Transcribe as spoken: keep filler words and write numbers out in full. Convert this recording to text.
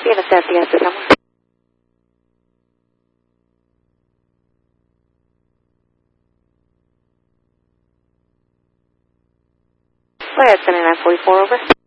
Vienna Southeast to someone. Flight seventy-nine forty-four, over.